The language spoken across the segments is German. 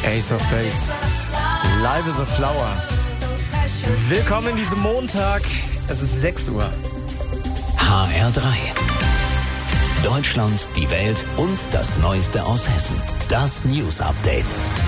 Ace of Base. Live is a Flower. Willkommen in diesem Montag. Es ist 6 Uhr. HR3. Deutschland, die Welt und das Neueste aus Hessen. Das News Update.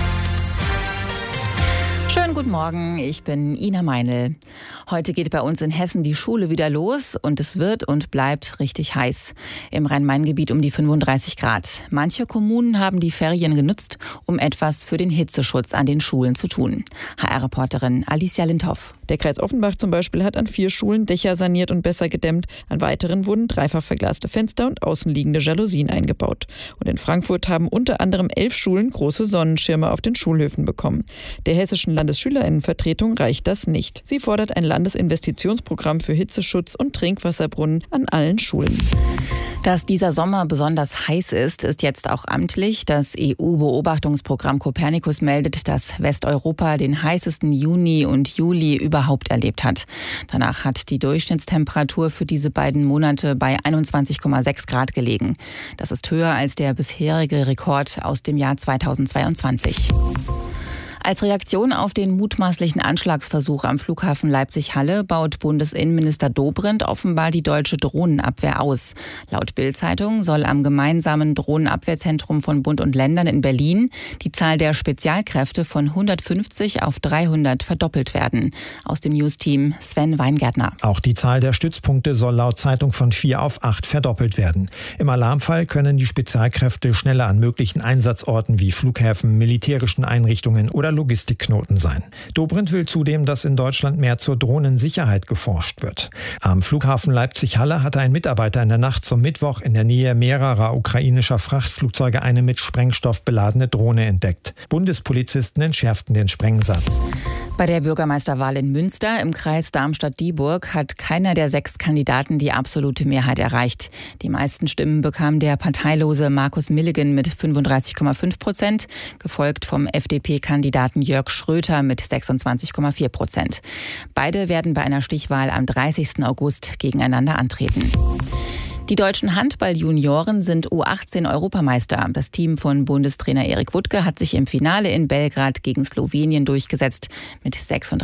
Schönen guten Morgen, ich bin Ina Meinl. Heute geht bei uns in Hessen die Schule wieder los und es wird und bleibt richtig heiß. Im Rhein-Main-Gebiet um die 35 Grad. Manche Kommunen haben die Ferien genutzt, um etwas für den Hitzeschutz an den Schulen zu tun. HR-Reporterin Alicia Lindhoff. Der Kreis Offenbach zum Beispiel hat an 4 Schulen Dächer saniert und besser gedämmt. An weiteren wurden dreifach verglaste Fenster und außenliegende Jalousien eingebaut. Und in Frankfurt haben unter anderem 11 Schulen große Sonnenschirme auf den Schulhöfen bekommen. Der hessischen Landesschülerinnenvertretung reicht das nicht. Sie fordert ein Landesinvestitionsprogramm für Hitzeschutz und Trinkwasserbrunnen an allen Schulen. Dass dieser Sommer besonders heiß ist, ist jetzt auch amtlich. Das EU-Beobachtungsprogramm Copernicus meldet, dass Westeuropa den heißesten Juni und Juli überhaupt erlebt hat. Danach hat die Durchschnittstemperatur für diese beiden Monate bei 21,6 Grad gelegen. Das ist höher als der bisherige Rekord aus dem Jahr 2022. Als Reaktion auf den mutmaßlichen Anschlagsversuch am Flughafen Leipzig-Halle baut Bundesinnenminister Dobrindt offenbar die deutsche Drohnenabwehr aus. Laut Bild-Zeitung soll am gemeinsamen Drohnenabwehrzentrum von Bund und Ländern in Berlin die Zahl der Spezialkräfte von 150 auf 300 verdoppelt werden. Aus dem News-Team Sven Weingärtner. Auch die Zahl der Stützpunkte soll laut Zeitung von 4 auf 8 verdoppelt werden. Im Alarmfall können die Spezialkräfte schneller an möglichen Einsatzorten wie Flughäfen, militärischen Einrichtungen oder Logistikknoten sein. Dobrindt will zudem, dass in Deutschland mehr zur Drohnensicherheit geforscht wird. Am Flughafen Leipzig-Halle hatte ein Mitarbeiter in der Nacht zum Mittwoch in der Nähe mehrerer ukrainischer Frachtflugzeuge eine mit Sprengstoff beladene Drohne entdeckt. Bundespolizisten entschärften den Sprengsatz. Bei der Bürgermeisterwahl in Münster im Kreis Darmstadt-Dieburg hat keiner der 6 Kandidaten die absolute Mehrheit erreicht. Die meisten Stimmen bekam der parteilose Markus Milligen mit 35,5%, gefolgt vom FDP-Kandidaten Jörg Schröter mit 26,4%. Beide werden bei einer Stichwahl am 30. August gegeneinander antreten. Die deutschen Handball-Junioren sind U18-Europameister. Das Team von Bundestrainer Erik Wuttke hat sich im Finale in Belgrad gegen Slowenien durchgesetzt mit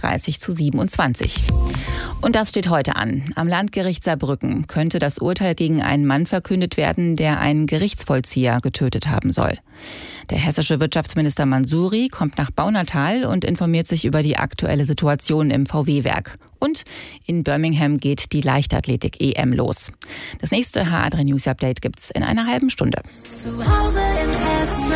36:27. Und das steht heute an. Am Landgericht Saarbrücken könnte das Urteil gegen einen Mann verkündet werden, der einen Gerichtsvollzieher getötet haben soll. Der hessische Wirtschaftsminister Mansouri kommt nach Baunatal und informiert sich über die aktuelle Situation im VW-Werk. Und in Birmingham geht die Leichtathletik-EM los. Das nächste HR3 News Update gibt's in einer halben Stunde. Zu Hause in Hessen.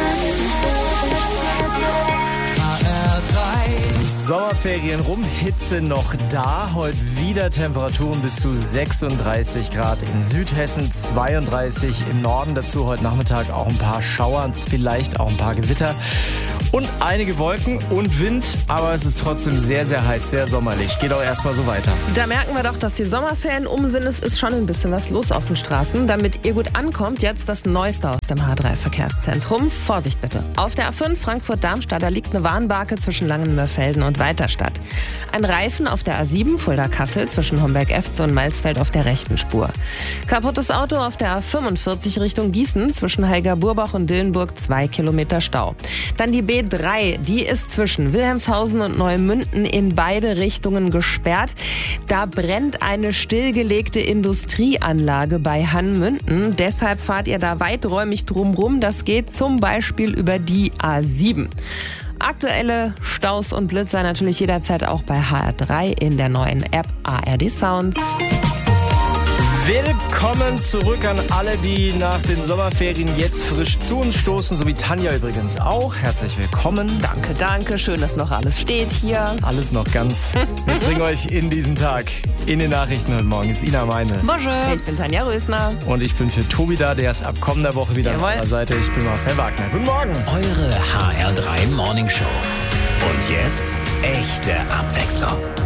Sommerferien rum, Hitze noch da. Heute wieder Temperaturen bis zu 36 Grad in Südhessen, 32 im Norden. Dazu heute Nachmittag auch ein paar Schauer, vielleicht auch ein paar Gewitter. Und einige Wolken und Wind, aber es ist trotzdem sehr, sehr heiß, sehr sommerlich. Geht auch erstmal so weiter. Da merken wir doch, dass die Sommerferien um sind. Es ist schon ein bisschen was los auf den Straßen. Damit ihr gut ankommt, jetzt das Neueste aus dem H3-Verkehrszentrum. Vorsicht bitte. Auf der A5 Frankfurt-Darmstadt, da liegt eine Warnbarke zwischen Langenmörfelden und Weiterstadt. Ein Reifen auf der A7 Fulda-Kassel zwischen Homberg-Efze und Maisfeld auf der rechten Spur. Kaputtes Auto auf der A45 Richtung Gießen zwischen Heiger-Burbach und Dillenburg, 2 Kilometer Stau. Dann die B3, die ist zwischen Wilhelmshausen und Neumünden in beide Richtungen gesperrt. Da brennt eine stillgelegte Industrieanlage bei Hannmünden. Deshalb fahrt ihr da weiträumig drumrum. Das geht zum Beispiel über die A7. Aktuelle Staus und Blitzer natürlich jederzeit auch bei HR3 in der neuen App ARD Sounds. Willkommen zurück an alle, die nach den Sommerferien jetzt frisch zu uns stoßen, so wie Tanja übrigens auch. Herzlich willkommen. Danke. Schön, dass noch alles steht hier. Alles noch ganz. Wir bringen euch in diesen Tag. In den Nachrichten heute Morgen ist Ina Meinl. Bonjour. Ich bin Tanja Rösner. Und ich bin für Tobi da, der ist ab kommender Woche wieder an meiner Seite. Ich bin Marcel Wagner. Guten Morgen. Eure HR3 Morning Show. Und jetzt echte Abwechslung.